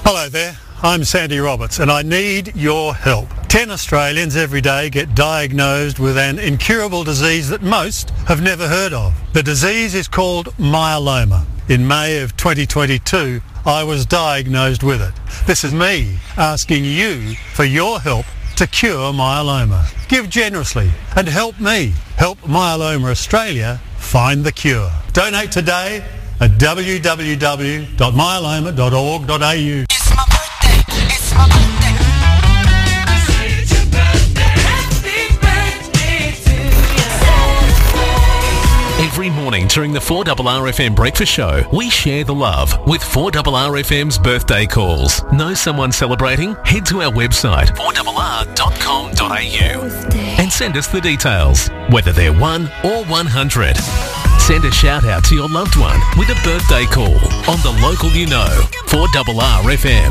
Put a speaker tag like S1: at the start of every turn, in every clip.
S1: Hello there, I'm Sandy Roberts and I need your help. 10 Australians every day get diagnosed with an incurable disease that most have never heard of. The disease is called myeloma. In May of 2022, I was diagnosed with it. This is me asking you for your help to cure myeloma. Give generously and help me help Myeloma Australia find the cure. Donate today at www.myeloma.org.au.
S2: It's my birthday, it's my birthday. It's your birthday. Happy birthday to you.
S3: Every morning during the 4RRFM Breakfast Show, we share the love with 4RRFM's birthday calls. Know someone celebrating? Head to our website, 4RR.com.au, and send us the details, whether they're 1 or 100. Send a shout out to your loved one with a birthday call on the local you know, 4RRFM.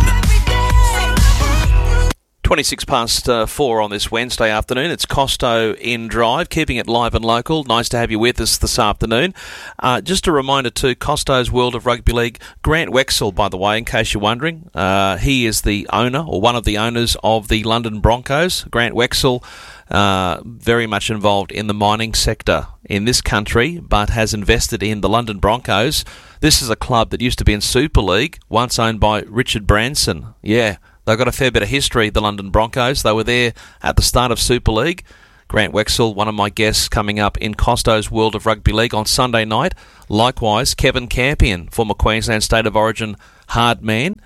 S4: 26 past 4 on this Wednesday afternoon. It's Costo in Drive, keeping it live and local. Nice to have you with us this afternoon. Just a reminder too, Costo's World of Rugby League. Grant Wexell, by the way, in case you're wondering, he is the owner or one of the owners of the London Broncos. Grant Wexell, very much involved in the mining sector in this country, but has invested in the London Broncos. This is a club that used to be in Super League, once owned by Richard Branson. Yeah, they've got a fair bit of history, the London Broncos. They were there at the start of Super League. Grant Wexell, one of my guests coming up in Costo's World of Rugby League on Sunday night. Likewise, Kevin Campion, former Queensland State of Origin hard man.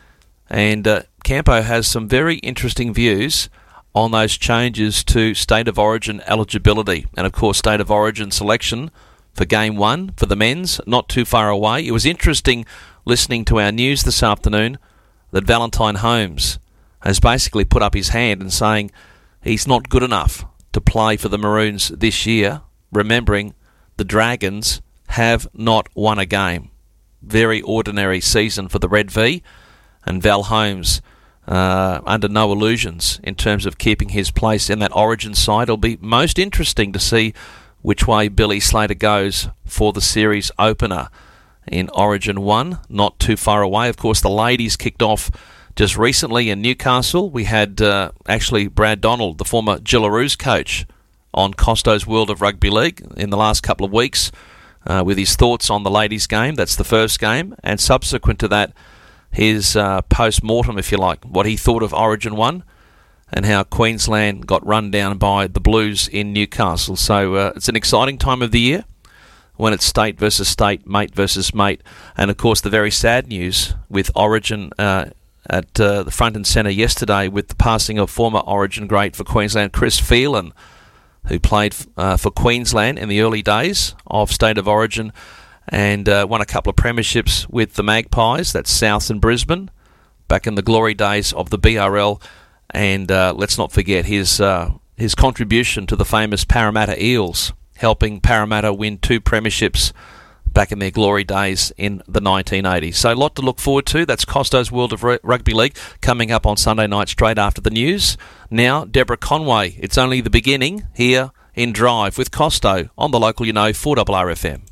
S4: And Campo has some very interesting views on those changes to State of Origin eligibility and, of course, State of Origin selection for Game 1 for the men's, not too far away. It was interesting listening to our news this afternoon that Valentine Holmes has basically put up his hand and saying he's not good enough to play for the Maroons this year, remembering the Dragons have not won a game. Very ordinary season for the Red V, and Val Holmes under no illusions in terms of keeping his place in that Origin side. It'll be most interesting to see which way Billy Slater goes for the series opener in Origin 1, not too far away. Of course, the ladies kicked off just recently in Newcastle. We had actually Brad Donald, the former Gillaroos coach, on Costo's World of Rugby League in the last couple of weeks with his thoughts on the ladies' game. That's the first game. And subsequent to that, his post-mortem, if you like, what he thought of Origin 1 and how Queensland got run down by the Blues in Newcastle. So it's an exciting time of the year when it's state versus state, mate versus mate. And, of course, the very sad news with Origin at the front and centre yesterday with the passing of former Origin great for Queensland, Chris Phelan, who played for Queensland in the early days of State of Origin and won a couple of premierships with the Magpies, that's South and Brisbane, back in the glory days of the BRL. And let's not forget his contribution to the famous Parramatta Eels, helping Parramatta win 2 premierships back in their glory days in the 1980s. So a lot to look forward to. That's Costo's World of Rugby League coming up on Sunday night straight after the news. Now, Deborah Conway. It's only the beginning here in Drive with Costo on the local, 4RRFM.